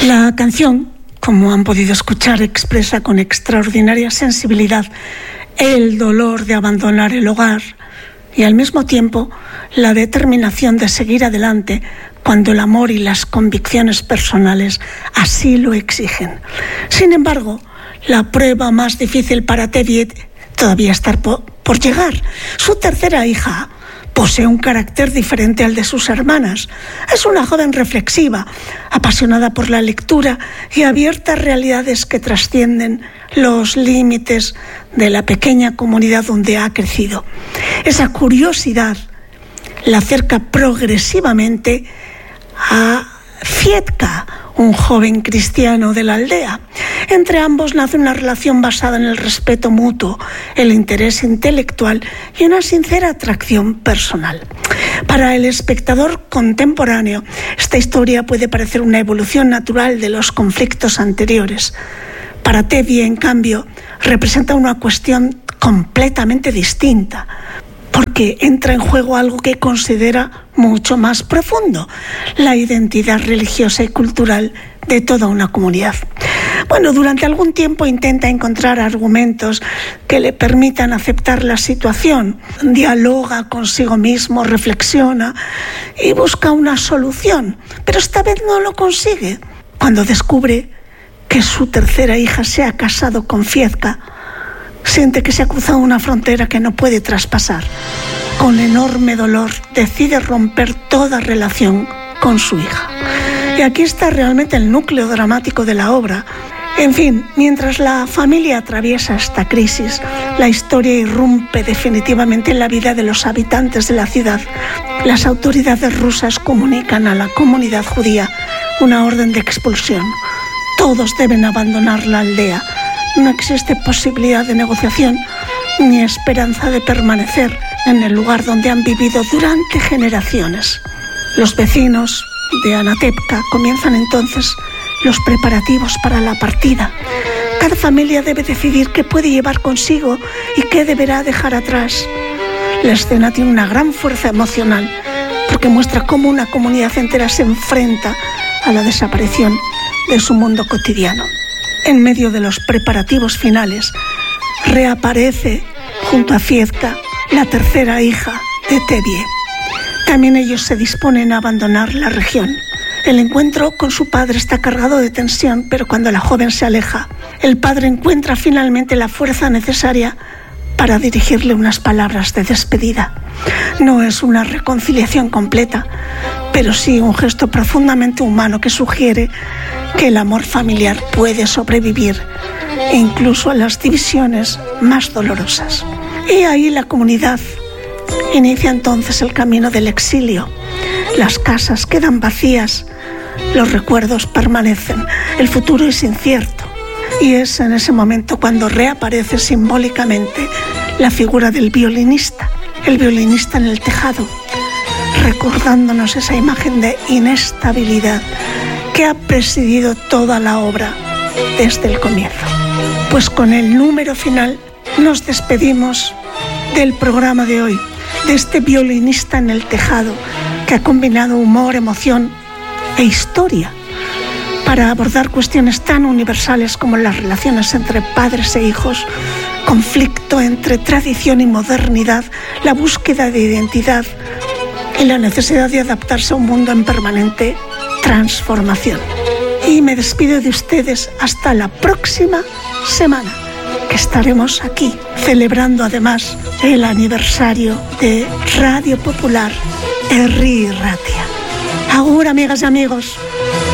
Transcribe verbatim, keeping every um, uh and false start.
La canción, como han podido escuchar, expresa con extraordinaria sensibilidad el dolor de abandonar el hogar y al mismo tiempo la determinación de seguir adelante cuando el amor y las convicciones personales así lo exigen. Sin embargo, la prueba más difícil para Tevye todavía está por, por llegar. Su tercera hija posee un carácter diferente al de sus hermanas. Es una joven reflexiva, apasionada por la lectura y abierta a realidades que trascienden los límites de la pequeña comunidad donde ha crecido. Esa curiosidad la acerca progresivamente a Fietka, un joven cristiano de la aldea. Entre ambos nace una relación basada en el respeto mutuo, el interés intelectual y una sincera atracción personal. Para el espectador contemporáneo, esta historia puede parecer una evolución natural de los conflictos anteriores. Para Tevye, en cambio, representa una cuestión completamente distinta, porque entra en juego algo que considera mucho más profundo, la identidad religiosa y cultural de toda una comunidad. Bueno, durante algún tiempo intenta encontrar argumentos que le permitan aceptar la situación, dialoga consigo mismo, reflexiona y busca una solución, pero esta vez no lo consigue. Cuando descubre que su tercera hija se ha casado con Fietka, siente que se ha cruzado una frontera que no puede traspasar. Con enorme dolor decide romper toda relación con su hija. Y aquí está realmente el núcleo dramático de la obra. En fin, mientras la familia atraviesa esta crisis, la historia irrumpe definitivamente en la vida de los habitantes de la ciudad. Las autoridades rusas comunican a la comunidad judía una orden de expulsión. Todos deben abandonar la aldea. No existe posibilidad de negociación ni esperanza de permanecer en el lugar donde han vivido durante generaciones. Los vecinos de Anatevka comienzan entonces los preparativos para la partida. Cada familia debe decidir qué puede llevar consigo y qué deberá dejar atrás. La escena tiene una gran fuerza emocional porque muestra cómo una comunidad entera se enfrenta a la desaparición de su mundo cotidiano. En medio de los preparativos finales, reaparece junto a Fietka la tercera hija de Tevye. También ellos se disponen a abandonar la región. El encuentro con su padre está cargado de tensión, pero cuando la joven se aleja, el padre encuentra finalmente la fuerza necesaria para dirigirle unas palabras de despedida. No es una reconciliación completa, pero sí un gesto profundamente humano que sugiere que el amor familiar puede sobrevivir incluso a las divisiones más dolorosas. Y ahí la comunidad inicia entonces el camino del exilio. Las casas quedan vacías, los recuerdos permanecen, el futuro es incierto. Y es en ese momento cuando reaparece simbólicamente la figura del violinista, el violinista en el tejado, recordándonos esa imagen de inestabilidad que ha presidido toda la obra desde el comienzo. Pues con el número final nos despedimos del programa de hoy, de este violinista en el tejado que ha combinado humor, emoción e historia para abordar cuestiones tan universales como las relaciones entre padres e hijos, conflicto entre tradición y modernidad, la búsqueda de identidad y la necesidad de adaptarse a un mundo en permanente transformación. Y me despido de ustedes hasta la próxima semana, que estaremos aquí celebrando además el aniversario de Radio Popular Herri Ratia. Agur, amigas y amigos.